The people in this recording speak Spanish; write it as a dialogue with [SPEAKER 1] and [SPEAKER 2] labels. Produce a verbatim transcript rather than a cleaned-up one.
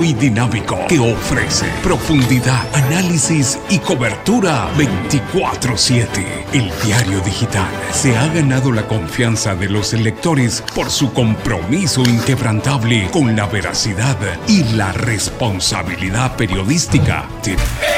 [SPEAKER 1] y dinámico que ofrece profundidad, análisis y cobertura veinticuatro siete. El Diario Digital se ha ganado la confianza de los lectores por su compromiso inquebrantable con la veracidad y la responsabilidad periodística.